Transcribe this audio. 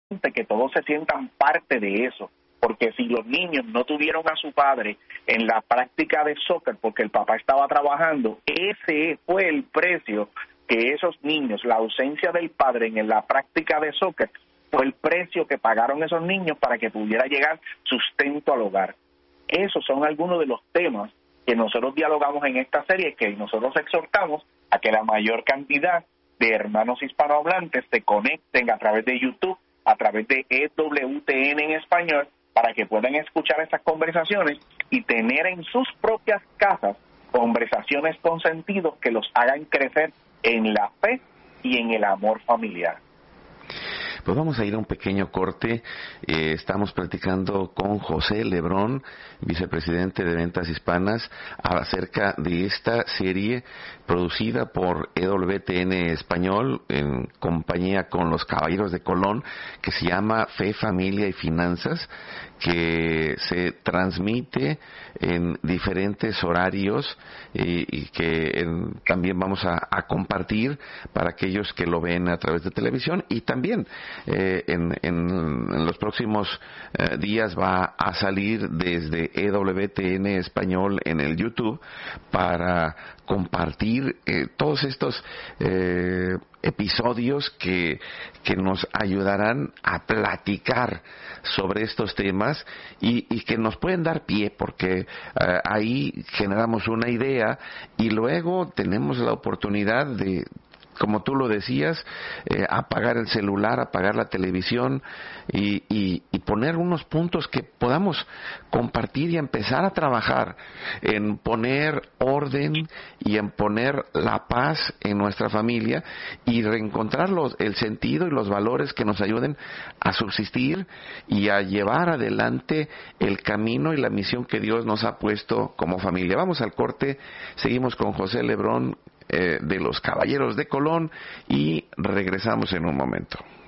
que todos se sientan parte de eso, porque si los niños no tuvieron a su padre en la práctica de soccer porque el papá estaba trabajando, ese fue el precio que esos niños, la ausencia del padre en la práctica de soccer, fue el precio que pagaron esos niños para que pudiera llegar sustento al hogar. Esos son algunos de los temas que nosotros dialogamos en esta serie, que nosotros exhortamos a que la mayor cantidad de hermanos hispanohablantes se conecten a través de YouTube, a través de EWTN en español, para que puedan escuchar estas conversaciones y tener en sus propias casas conversaciones con sentido que los hagan crecer en la fe y en el amor familiar. Pues vamos a ir a un pequeño corte. Estamos platicando con José Lebrón, vicepresidente de Ventas Hispanas, acerca de esta serie producida por EWTN Español en compañía con los Caballeros de Colón, que se llama Fe, Familia y Finanzas, que se transmite en diferentes horarios y que también vamos a compartir para aquellos que lo ven a través de televisión, y también en los próximos días va a salir desde EWTN Español en el YouTube para compartir todos estos episodios que nos ayudarán a platicar sobre estos temas y que nos pueden dar pie, porque ahí generamos una idea y luego tenemos la oportunidad de, como tú lo decías, apagar el celular, apagar la televisión y poner unos puntos que podamos compartir y empezar a trabajar en poner orden y en poner la paz en nuestra familia y reencontrar el sentido y los valores que nos ayuden a subsistir y a llevar adelante el camino y la misión que Dios nos ha puesto como familia. Vamos al corte, seguimos con José Lebrón de los Caballeros de Colón y regresamos en un momento.